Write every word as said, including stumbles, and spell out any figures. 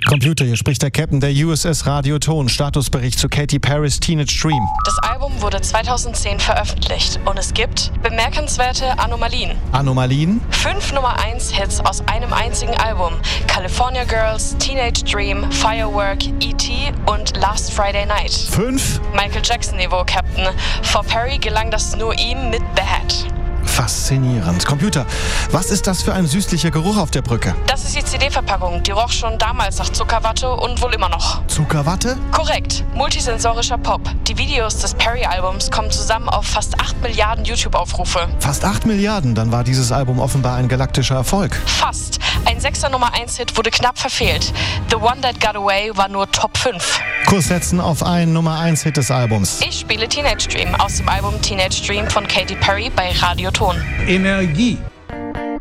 Computer, hier spricht der Captain der U S S Radioton. Statusbericht zu Katy Perrys Teenage Dream. Das Album wurde zweitausendzehn veröffentlicht und es gibt bemerkenswerte Anomalien. Anomalien? Fünf Nummer eins Hits aus einem einzigen Album. California Girls, Teenage Dream, Firework, E T und Last Friday Night. Fünf? Michael Jackson-Niveau, Captain. Vor Perry gelang das nur ihm mit Bad. Faszinierend. Computer, was ist das für ein süßlicher Geruch auf der Brücke? Das ist die C D-Verpackung. Die roch schon damals nach Zuckerwatte und wohl immer noch. Zuckerwatte? Korrekt. Multisensorischer Pop. Die Videos des Perry-Albums kommen zusammen auf fast acht Milliarden YouTube-Aufrufe. Fast acht Milliarden? Dann war dieses Album offenbar ein galaktischer Erfolg. Fast. Ein sechster Nummer eins Hit wurde knapp verfehlt. The One That Got Away war nur Top fünf. Kurs setzen auf einen Nummer eins Hit des Albums. Ich spiele Teenage Dream aus dem Album Teenage Dream von Katy Perry bei Radioton. Energie.